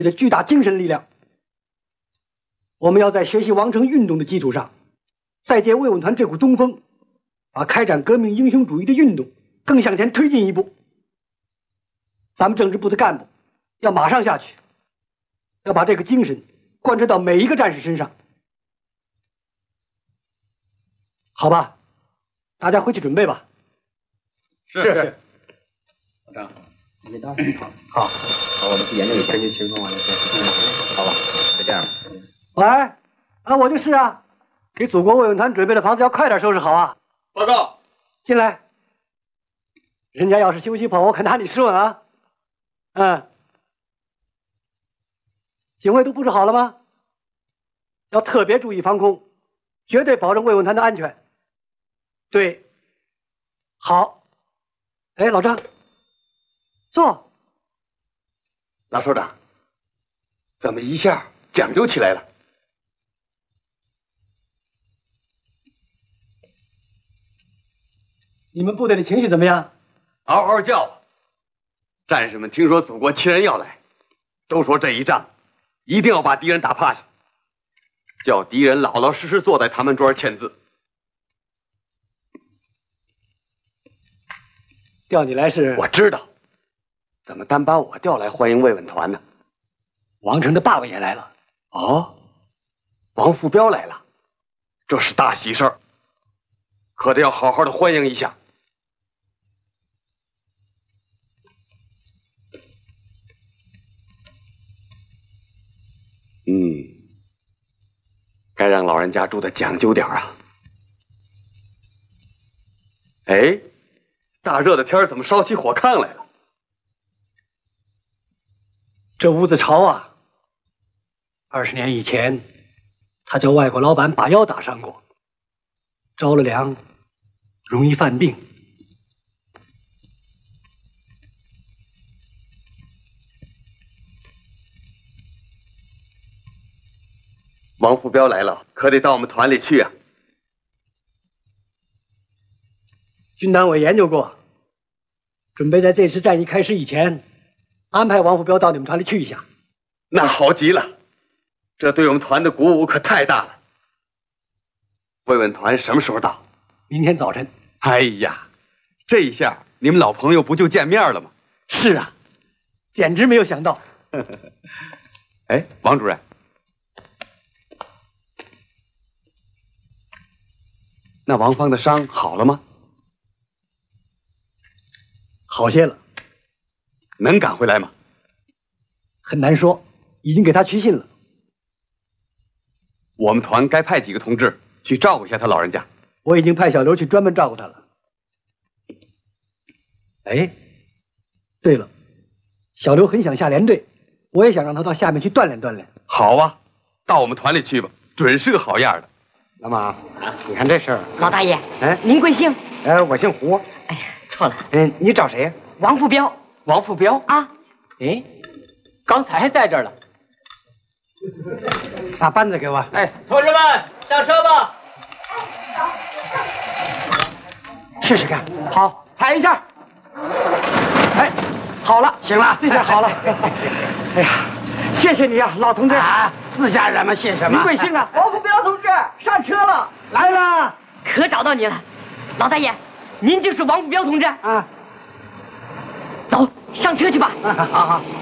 的巨大精神力量。我们要在学习王城运动的基础上，再借慰问团这股东风，把开展革命英雄主义的运动更向前推进一步。咱们政治部的干部要马上下去，要把这个精神贯彻到每一个战士身上。好吧，大家回去准备吧。 是。 老张， 你当好，我们去研究一下天气情况完了再好吧，就这样。 喂，我就是啊，给祖国慰问团准备的房子要快点收拾好啊。 报告， 进来。人家要是休息跑，我可拿你试问啊。警卫都布置好了吗？要特别注意防空，绝对保证慰问团的安全。对，好。哎，老张，坐。 老首长，怎么一下讲究起来了？ 你们部队的情绪怎么样？ 嗷嗷叫吧！战士们听说祖国亲人要来，都说这一仗一定要把敌人打趴下，叫敌人老老实实坐在谈判桌上签字。 调你来是？ 我知道，怎么单把我调来欢迎慰问团呢？ 王成的爸爸也来了。 哦，王副彪来了，这是大喜事儿，可得要好好的欢迎一下。该让老人家住的讲究点啊。哎，大热的天怎么烧起火炕来了？ 这屋子潮啊。20年以前，他叫外国老板把腰打伤过，着了凉，容易犯病。 王副彪来了，可得到我们团里去啊。 军党委研究过，准备在这次战役开始以前，安排王副彪到你们团里去一下。 那好极了，这对我们团的鼓舞可太大了。慰问团什么时候到？ 明天早晨。 哎呀，这一下你们老朋友不就见面了吗？ 是啊，简直没有想到。 哎，王主任，那王芳的伤好了吗？ 好些了。 能赶回来吗？ 很难说，已经给他去信了。 我们团该派几个同志去照顾一下他老人家。 我已经派小刘去专门照顾他了。哎，对了，小刘很想下连队，我也想让他到下面去锻炼锻炼。 好啊，到我们团里去吧，准是个好样的。 老马，你看这事儿。 老大爷， 哎， 您贵姓？ 我姓胡。 哎呀，错了。 你找谁呀？ 王副彪。 王副彪啊？ 哎，刚才还在这儿了。 把扳子给我。 哎，同志们，上车吧。 试试看。 好，踩一下。哎，好了， 行了， 这下好了。哎呀，谢谢你啊，老同志。 自家人嘛，谢什么？ 您贵姓啊？ 王副彪同志上车了。 来了。 可找到你了，老大爷，您就是王副彪同志啊。 走，上车去吧。 好好。